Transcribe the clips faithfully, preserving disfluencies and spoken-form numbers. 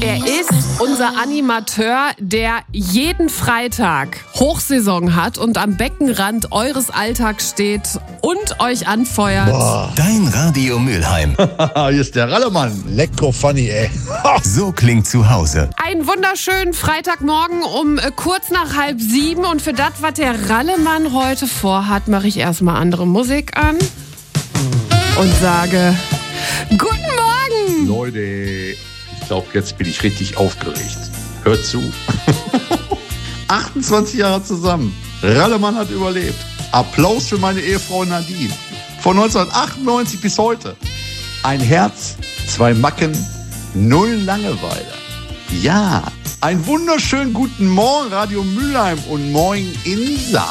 Er ist unser Animateur, der jeden Freitag Hochsaison hat und am Beckenrand eures Alltags steht und euch anfeuert. Boah. Dein Radio Mülheim. Hier ist der Rallemann. Lecko funny, ey. So klingt zu Hause. Einen wunderschönen Freitagmorgen um äh, kurz nach halb sieben. Und für das, was der Rallemann heute vorhat, mache ich erstmal andere Musik an und sage Guten Morgen! Leute, ich glaube, jetzt bin ich richtig aufgeregt. Hört zu. achtundzwanzig Jahre zusammen. Rallemann hat überlebt. Applaus für meine Ehefrau Nadine. Von neunzehnhundertachtundneunzig bis heute. Ein Herz, zwei Macken, null Langeweile. Ja, einen wunderschönen guten Morgen, Radio Mülheim und Moin Insa.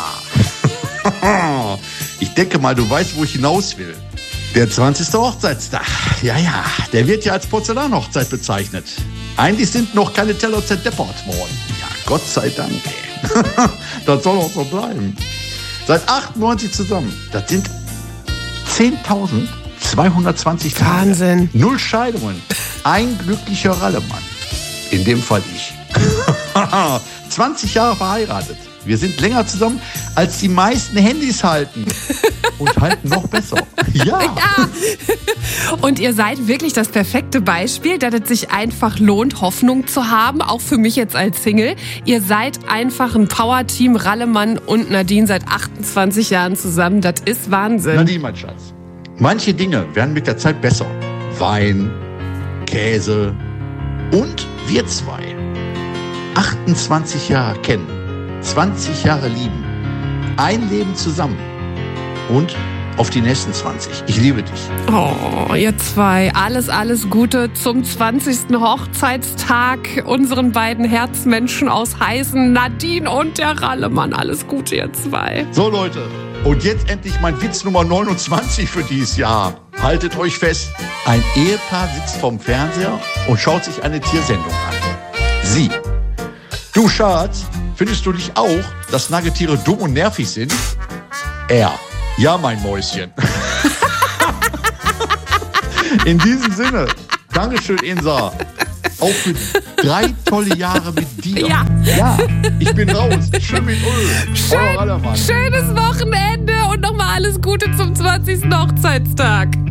Ich denke mal, du weißt, wo ich hinaus will. Der zwanzigste Hochzeitstag. Ja, ja, der wird ja als Porzellanhochzeit bezeichnet. Eigentlich sind noch keine Teller zerdeppert worden. Ja, Gott sei Dank, ey. Das soll auch so bleiben. Seit achtundneunzig zusammen. Das sind zehntausendzweihundertzwanzig Tage. Wahnsinn. Null Scheidungen. Ein glücklicher Rallemann. In dem Fall ich. zwanzig Jahre verheiratet. Wir sind länger zusammen, als die meisten Handys halten. Und halten noch besser. Ja. Ja. Und ihr seid wirklich das perfekte Beispiel, dass es sich einfach lohnt, Hoffnung zu haben, auch für mich jetzt als Single. Ihr seid einfach ein Power-Team, Rallemann und Nadine seit achtundzwanzig Jahren zusammen. Das ist Wahnsinn. Nadine, mein Schatz. Manche Dinge werden mit der Zeit besser. Wein, Käse und wir zwei. achtundzwanzig Jahre kennen, zwanzig Jahre lieben, ein Leben zusammen und auf die nächsten zwanzig. Ich liebe dich. Oh, ihr zwei, alles, alles Gute zum zwanzigsten Hochzeitstag unseren beiden Herzmenschen aus Heißen, Nadine und der Rallemann. Alles Gute, ihr zwei. So, Leute, und jetzt endlich mein Witz Nummer neunundzwanzig für dieses Jahr. Haltet euch fest, ein Ehepaar sitzt vorm Fernseher und schaut sich eine Tiersendung an. Sie: Du Schatz, findest du nicht auch, dass Nagetiere dumm und nervig sind? Er: Ja, mein Mäuschen. In diesem Sinne, Dankeschön, Insa. Auch für drei tolle Jahre mit dir. Ja. Ja, ich bin raus. Schön mit Öl. Schön, schönes Wochenende und nochmal alles Gute zum zwanzigsten Hochzeitstag.